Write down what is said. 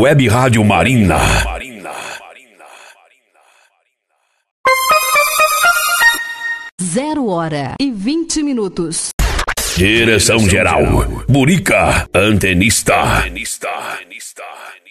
Web Rádio Marina. 0h20. Direção geral, Burica, antenista.